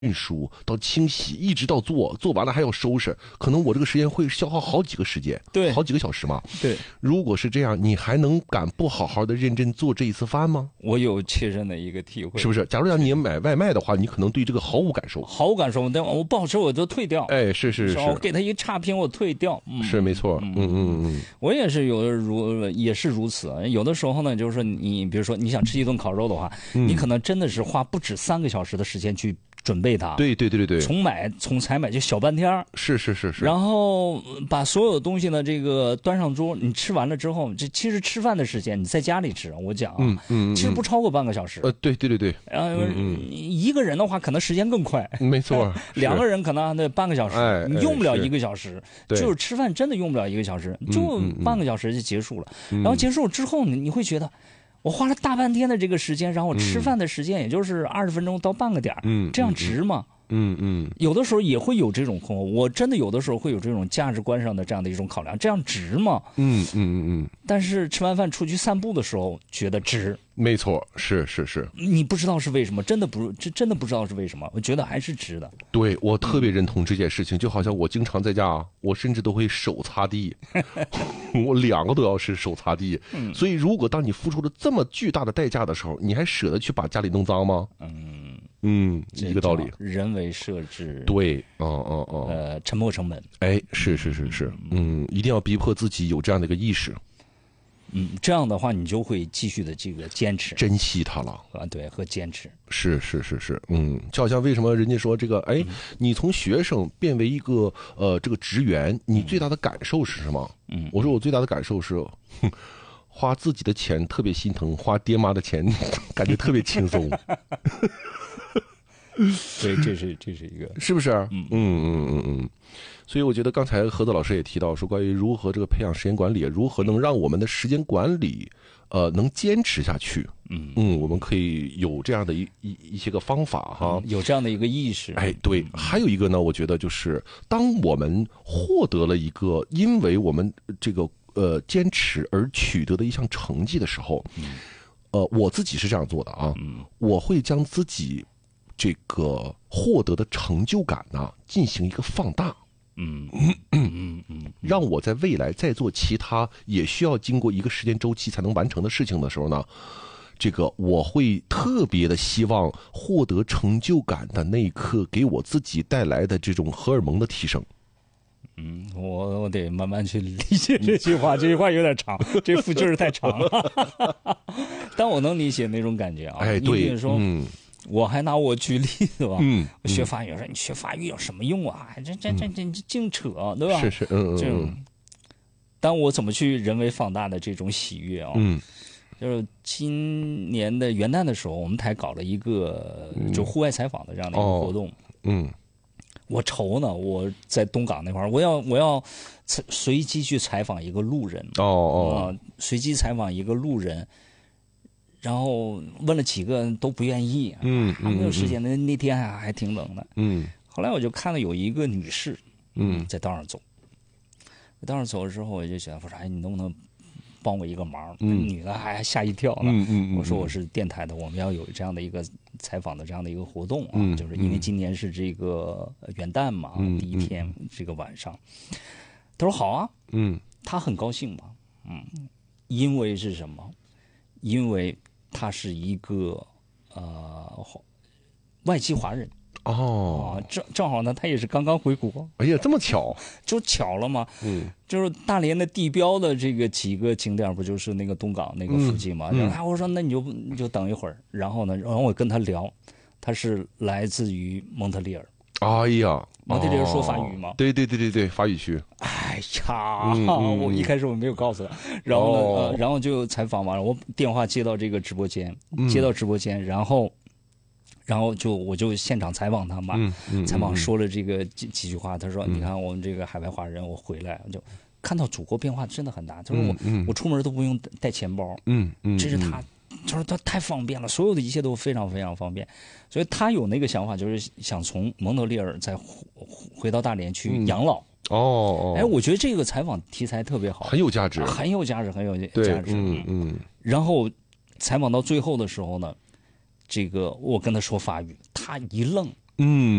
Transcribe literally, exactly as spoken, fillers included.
运输到清洗，一直到做，做完了还要收拾，可能我这个时间会消耗好几个时间， 对， 好几个小时嘛。 对， 如果是这样，你还能敢不好好的认真做这一次饭吗？ 我有切身的一个体会， 是不是？假如让你买外卖的话，你可能对这个毫无感受， 毫无感受，但我不好吃我就退掉。 哎，是是是， 我给他一差评我退掉， 嗯、是没错，嗯嗯嗯， 我也是有如也是如此，有的时候呢，就是你比如说你想吃一顿烤肉的话，嗯、你可能真的是花不止三个小时的时间去准备它， 对对对对对， 从买从采买就小半天， 是是是是， 然后把所有东西呢这个端上桌，你吃完了之后，这其实吃饭的时间你在家里吃，我讲， 嗯嗯， 其实不超过半个小时， 呃，对对对对， 呃，嗯、一个人的话可能时间更快， 没错， 两个人可能那半个小时， 哎、 你用不了一个小时， 是就是吃饭真的用不了一个小时，就半个小时就结束了，嗯、然后结束之后呢，你会觉得。我花了大半天的这个时间，然后我吃饭的时间也就是二十分钟到半个点儿，嗯，这样值吗？ 嗯嗯， 有的时候也会有这种困惑，我真的有的时候会有这种价值观上的这样的一种考量，这样值吗？ 嗯嗯嗯嗯。 但是吃完饭出去散步的时候，觉得值。 没错，是是是。 你不知道是为什么，真的不，这真的不知道是为什么，我觉得还是值的。 对，我特别认同这件事情，就好像我经常在家，我甚至都会手擦地，我两个都要是手擦地。嗯、所以，如果当你付出了这么巨大的代价的时候，你还舍得去把家里弄脏吗？嗯。嗯，一个道理， 人为设置， 对，哦哦哦， 呃，沉没成本， 哎，是是是是，嗯，一定要逼迫自己有这样的一个意识， 嗯，这样的话你就会继续的这个坚持， 珍惜它了， 啊，对，和坚持， 是是是是，嗯，就好像为什么人家说这个，哎，你从学生变为一个呃这个职员，你最大的感受是什么？嗯，我说我最大的感受是，哼。花自己的钱特别心疼，花爹妈的钱感觉特别轻松。 对，这是这是一个， 是不是？嗯嗯嗯嗯嗯。所以我觉得刚才何泽老师也提到说，关于如何这个培养时间管理，如何能让我们的时间管理，呃，能坚持下去。嗯嗯，我们可以有这样的一一一些个方法哈、 嗯，有这样的一个意识。 哎，对，还有一个呢，我觉得就是当我们获得了一个，因为我们这个。呃，坚持而取得的一项成绩的时候，嗯、呃，我自己是这样做的啊，嗯、我会将自己这个获得的成就感呢进行一个放大，嗯嗯嗯嗯，让我在未来再做其他也需要经过一个时间周期才能完成的事情的时候呢，这个我会特别的希望获得成就感的那一刻给我自己带来的这种荷尔蒙的提升。 嗯，我我得慢慢去理解这句话，这句话有点长，这副句儿太长了。但我能理解那种感觉啊。 哎，对， 你说，嗯，我还拿我举例子吧。 嗯， 学法语说你学法语有什么用啊？这这这这净扯，对吧？ 是是，嗯这种，但我怎么去人为放大的这种喜悦啊？ 嗯， 就是今年的元旦的时候，我们台搞了一个就户外采访的这样的一个活动。 嗯。 我愁呢，我在东港那块儿，我要我要随机去采访一个路人， 哦哦、 呃，随机采访一个路人，然后问了几个都不愿意， 嗯， 还没有时间。那、嗯、那天还还挺冷的， 嗯。 后来我就看到有一个女士， 嗯， 在道上走，在道上走的时候，我就想，我说，哎，你能不能帮我一个忙？嗯，女的还吓一跳呢。 嗯嗯嗯， 我说我是电台的，我们要有这样的一个采访的这样的一个活动啊， 嗯、 就是因为今年是这个元旦嘛， 嗯、 第一天这个晚上，他说好啊， 嗯， 他很高兴嘛，嗯，因为是什么？因为他是一个呃外籍华人。 哦， 啊，正正好呢，他也是刚刚回国。 哎呀，这么巧， 就巧了嘛。 嗯， 就是大连的地标的这个几个景点，不就是那个东港那个附近嘛？然后、嗯、我说那你就你就等一会儿，然后呢，然后我跟他聊，他是来自于蒙特利尔。 哎呀， 蒙特利尔说法语吗？ 哦、对对对对对，法语区。 哎呀， 嗯嗯、 我一开始我没有告诉他，然后呢，哦呃、然后就采访完了，我电话接到这个直播间，接到直播间，然后。然后就我就现场采访他嘛， 嗯嗯、 采访说了这个几几句话。他说：“嗯、你看我们这个海外华人，我回来就看到祖国变化真的很大。他说我、 嗯、 我出门都不用带钱包， 嗯嗯， 这是他，他说他太方便了，所有的一切都非常非常方便。所以他有那个想法，就是想从蒙特利尔再回到大连去养老。 嗯、哦， 哎，我觉得这个采访题材特别好， 很有价值， 很有价值，很有价值。 嗯嗯。 然后采访到最后的时候呢。”这个我跟他说法语，他一愣， 嗯。